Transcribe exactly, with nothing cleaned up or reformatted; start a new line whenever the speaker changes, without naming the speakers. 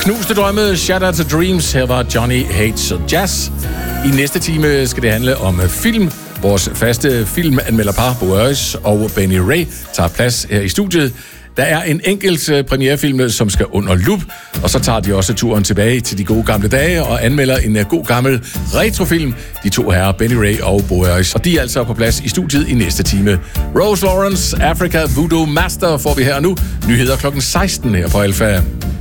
Knuste drømme, Shatter to Dreams. Her var Johnny Hates Jazz. I næste time skal det handle om film. Vores faste filmanmelderpar, Bo Øjes og Benny Ray, tager plads her i studiet. Der er en enkelt premierefilm, som skal under lup, og så tager de også turen tilbage til de gode gamle dage og anmelder en god gammel retrofilm. De to herrer, Benny Ray og Bo Øjes, og de er altså på plads i studiet i næste time. Rose Lawrence, Africa Voodoo Master får vi her nu. Nyheder klokken seksten her på Alfa.